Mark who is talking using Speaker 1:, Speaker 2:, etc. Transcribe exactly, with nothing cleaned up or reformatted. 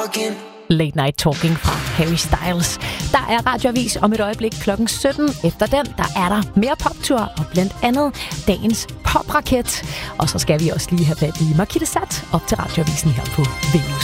Speaker 1: talking.
Speaker 2: Late Night Talking fra Harry Styles. Der er radioavis om et øjeblik klokken sytten. Efter den, der er der mere poptur og blandt andet dagens popraket. Og så skal vi også lige have fat i Markithe Sat op til radioavisen her på Venus.